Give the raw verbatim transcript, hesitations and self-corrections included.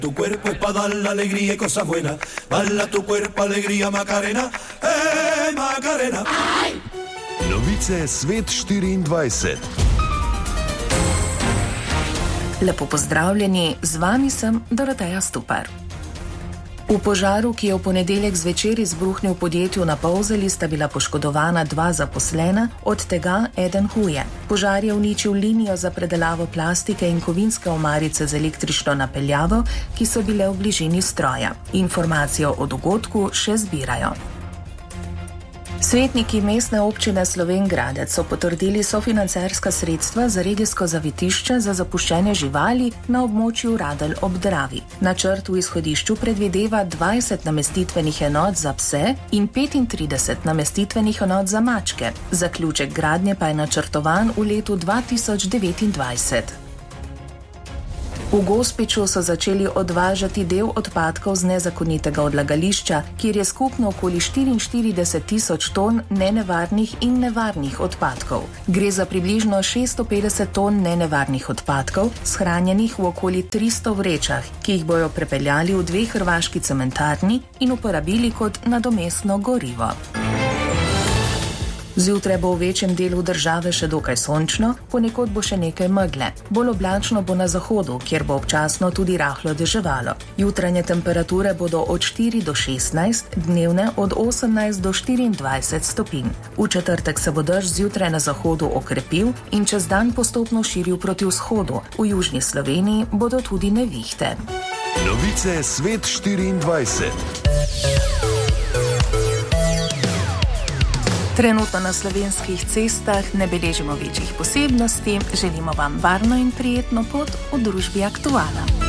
Tu cuerpo es para dar la alegría y cosas buenas. Baila tu cuerpo, alegría, Macarena. Eh, Macarena. Aj! Novice Svet štiriindvajset. Lepo pozdravljeni, z vami sem Doroteja Stupar. V požaru, ki je v ponedeljek zvečer izbruhnil v podjetju na Polzeli, sta bila poškodovana dva zaposlena, od tega eden huje. Požar je uničil linijo za predelavo plastike in kovinske omarice z električno napeljavo, ki so bile v bližini stroja. Informacijo o dogodku še zbirajo. Svetniki mestne občine Slovenj Gradec so potrdili sofinancerska sredstva za regijsko zavetišče za zapuščene živali na območju Radelj ob Dravi. Načrt v izhodišču predvideva dvajset namestitvenih enot za pse in petintrideset namestitvenih enot za mačke. Zaključek gradnje pa je načrtovan v letu dva tisoč devetindvajset. V Gospiču so začeli odvažati del odpadkov z nezakonitega odlagališča, kjer je skupno okoli štiriinštirideset tisoč ton nenevarnih in nevarnih odpadkov. Gre za približno šeststo petdeset ton nenevarnih odpadkov, shranjenih v okoli tristo vrečah, ki jih bojo prepeljali v dve hrvaški cementarni in uporabili kot nadomestno gorivo. Zjutraj bo v večjem delu države še dokaj sončno, ponekod bo še nekaj megle. Bolj oblačno bo na zahodu, kjer bo občasno tudi rahlo deževalo. Jutranje temperature bodo od štiri do šestnajst, dnevne od osemnajst do štiriindvajset stopinj. V četrtek se bo dež zjutraj na zahodu okrepil in čez dan postopno širil proti vzhodu. V južni Sloveniji bodo tudi nevihte. Novice Svet štiriindvajset. Trenutno na slovenskih cestah ne beležimo večjih posebnosti, želimo vam varno in prijetno pot v družbi Aktuala.